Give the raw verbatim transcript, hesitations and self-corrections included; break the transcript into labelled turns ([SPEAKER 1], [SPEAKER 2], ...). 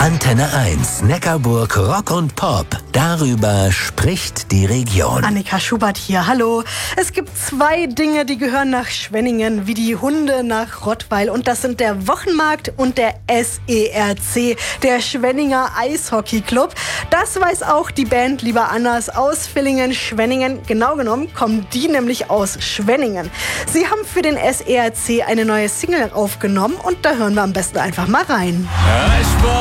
[SPEAKER 1] Antenne eins, Neckarburg Rock und Pop. Darüber spricht die Region.
[SPEAKER 2] Annika Schubert hier, hallo. Es gibt zwei Dinge, die gehören nach Schwenningen, wie die Hunde nach Rottweil. Und das sind der Wochenmarkt und der S E R C, der Schwenninger Eishockey-Club. Das weiß auch die Band Lieber Anders aus Villingen-Schwenningen. Genau genommen kommen die nämlich aus Schwenningen. Sie haben für den S E R C eine neue Single aufgenommen und da hören wir am besten einfach mal rein.
[SPEAKER 3] Ja, ich war